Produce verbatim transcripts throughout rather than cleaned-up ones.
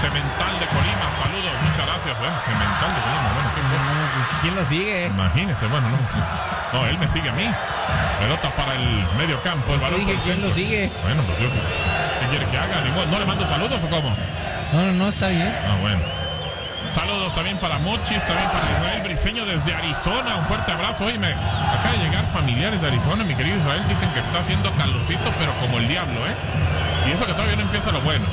Cemental de Colima, saludos, muchas gracias. Bueno, Cemental de Colima, bueno, ¿qué pues, ¿quién lo sigue? Imagínese, bueno, no. No, él me sigue a mí. Pelota para el medio campo. El balón dije, ¿quién lo sigue? Bueno, pues yo, ¿qué quiere que haga? ¿No le mando saludos o cómo? No, no, no, está bien. Ah, bueno. Saludos también para Mochis, también para Israel Briseño desde Arizona. Un fuerte abrazo. Oye, me acaba de llegar familiares de Arizona, mi querido Israel. Dicen que está haciendo calorcito, pero como el diablo, ¿eh? Y eso que todavía no empieza lo bueno.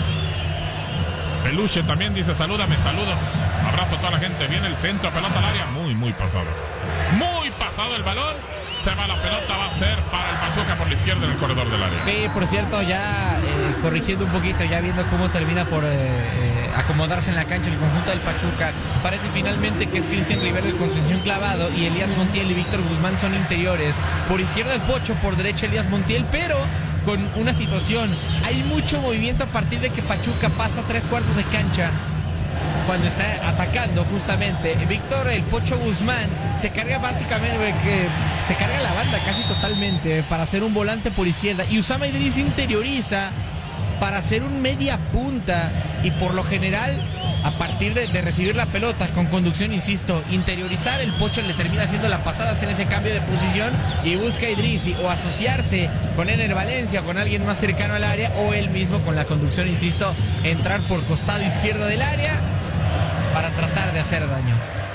Peluche también dice, salúdame, saludos. Abrazo a toda la gente. Viene el centro, pelota al área. Muy, muy pasado. Muy pasado el balón. Se va la pelota, va a ser para el Pachuca por la izquierda en el corredor del área. Sí, por cierto, ya eh, corrigiendo un poquito, ya viendo cómo termina por eh, eh, acomodarse en la cancha el conjunto del Pachuca. Parece finalmente que es Cristian Rivero el contención clavado y Elías Montiel y Víctor Guzmán son interiores. Por izquierda el Pocho, por derecha Elías Montiel, pero con una situación. Hay mucho movimiento a partir de que Pachuca pasa tres cuartos de cancha. Cuando está atacando justamente Víctor el Pocho Guzmán se carga básicamente que se carga la banda casi totalmente para hacer un volante por izquierda y Usama Idris interioriza para hacer un media punta y por lo general a partir de, de recibir la pelota con conducción, insisto, interiorizar, el Pocho le termina haciendo la pasada, hacer ese cambio de posición y busca a Idrisi o asociarse con Ener Valencia, con alguien más cercano al área o él mismo con la conducción, insisto, entrar por costado izquierdo del área para tratar de hacer daño.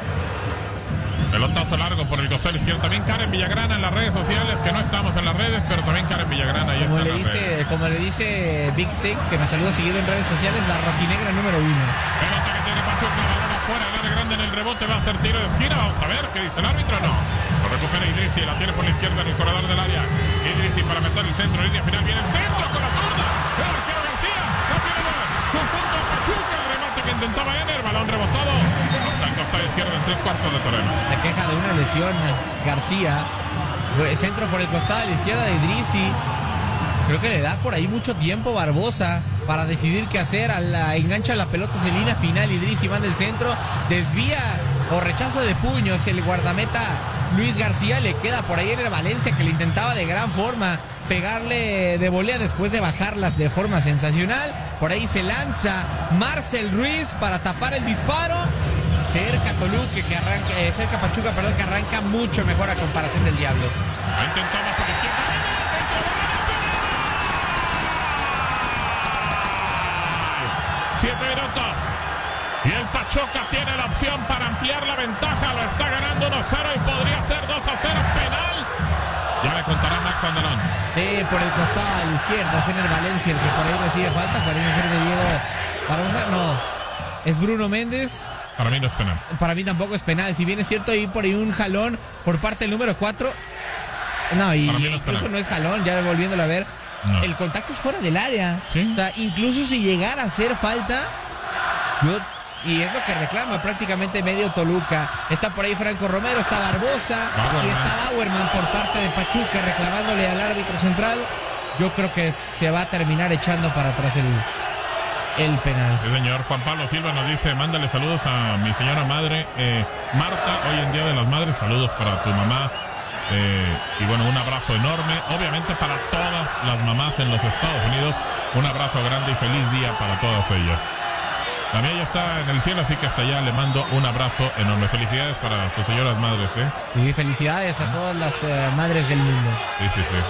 Pelotazo largo por el costado izquierdo. También Karen Villagrana en las redes sociales, que no estamos en las redes, pero también Karen Villagrana ahí como está le en las dice, redes. Como le dice Big Sticks, que nos saluda seguido en redes sociales, la rojinegra número uno. Pelota que tiene Pachuca, balón afuera, el área grande en el rebote, va a ser tiro de esquina. Vamos a ver qué dice el árbitro. No, lo recupera Idrisi, la tiene por la izquierda en el corredor del área. Idrisi para meter el centro, línea final, viene el centro con la zurda. El arquero García, no tiene nada. Conjunto Pachuca, el remate que intentaba Ener, balón rebotado hasta el costado izquierdo en tres cuartos de terreno. Se queja de una lesión García. Centro por el costado de la izquierda de Idrisi. Creo que le da por ahí mucho tiempo Barbosa para decidir qué hacer. A la, engancha la pelota en línea final. Idrisi manda el centro, desvía o rechazo de puños. El guardameta Luis García, le queda por ahí en el Valencia, que le intentaba de gran forma pegarle de volea después de bajarlas de forma sensacional. Por ahí se lanza Marcel Ruiz para tapar el disparo. Cerca Toluca, que arranca, eh, cerca Pachuca, perdón, que arranca mucho mejor a comparación del Diablo. Intentamos por izquierda. Siete minutos. Y el Pachuca tiene la opción para ampliar la ventaja. Lo está ganando uno cero y podría ser dos a cero. Penal. Ya le contará Max Andalón. Sí, por el costado a la izquierda, es Ener Valencia el que por ahí recibe falta. Parece ser de Diego Barbosa. No, es Bruno Méndez. Para mí no es penal. Para mí tampoco es penal. Si bien es cierto, hay por ahí un jalón por parte del número cuatro. No, y no es incluso penal. no es jalón, ya volviéndolo a ver. No. El contacto es fuera del área. ¿Sí? O sea, incluso si llegara a hacer falta, yo, y es lo que reclama prácticamente medio Toluca. Está por ahí Franco Romero, está Barbosa, Bauerman. y está Bauerman por parte de Pachuca reclamándole al árbitro central. Yo creo que se va a terminar echando para atrás el, el penal. El señor Juan Pablo Silva nos dice, mándale saludos a mi señora madre eh, Marta, hoy en Día de las Madres, saludos para tu mamá. Eh, y bueno, un abrazo enorme, obviamente para todas las mamás en los Estados Unidos, un abrazo grande y feliz día para todas ellas. La mía ya está en el cielo, así que hasta allá le mando un abrazo enorme. Felicidades para sus señoras madres, ¿eh? Y felicidades a todas las uh, madres del mundo. Sí, sí, sí.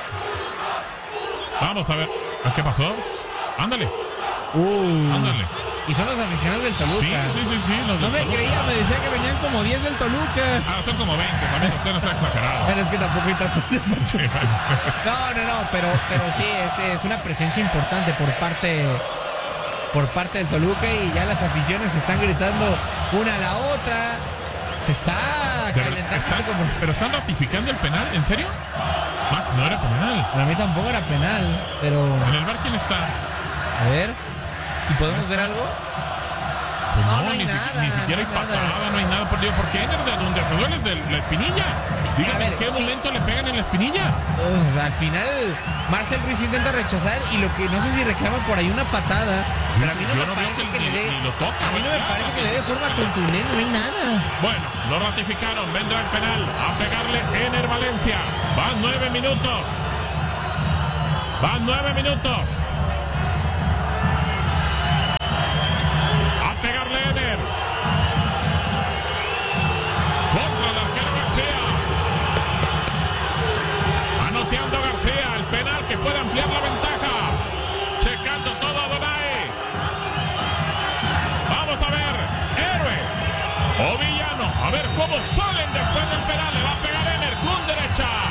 Vamos a ver, ¿qué pasó? Ándale, Uh, ándale. y son los aficionados del Toluca. Sí, sí, sí, sí. Los No me Toluca. creía, me decía que venían como diez del Toluca. Ah, son como veinte, también usted no está exagerado. Pero es que tampoco hay tantos. Sí, bueno. No, no, no, pero, pero sí, es, es una presencia importante por parte, por parte del Toluca y ya las aficiones están gritando una a la otra. Se está De verdad, calentando. ¿están- como... ¿Pero están ratificando el penal? ¿En serio? Max, no era penal. Para mí tampoco era penal, pero... ¿En el bar quién está? A ver, ¿y podemos ver algo? Pues No, no, no hay ni, si- nada, ni siquiera no hay hay patada, nada. no hay nada. Por, digo, ¿por qué Ener de donde se duele es de la espinilla? Dígame, A ver, ¿en qué sí. momento le pegan en la espinilla? Pues, al final, Marcel Ruiz intenta rechazar y lo que no sé si reclama por ahí una patada, pero a mí no Yo me no veo parece que que ni- le dé. ni lo toca, A mí no me ¿verdad? parece que le dé forma contundente, no hay nada. Bueno, lo ratificaron, vendrá el penal a pegarle Ener Valencia. Van nueve minutos. Van nueve minutos. o Villano. A ver cómo salen después del penal. Le va a pegar Ener con derecha.